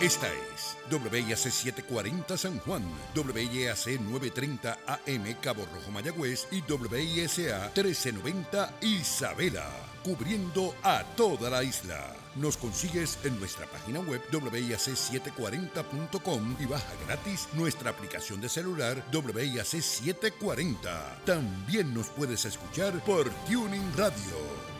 Esta es WIAC 740 San Juan, WIAC 930 AM Cabo Rojo Mayagüez y WISA 1390 Isabela, cubriendo a toda la isla. Nos consigues en nuestra página web WIAC740.com y baja gratis nuestra aplicación de celular WIAC 740. También nos puedes escuchar por Tuning Radio.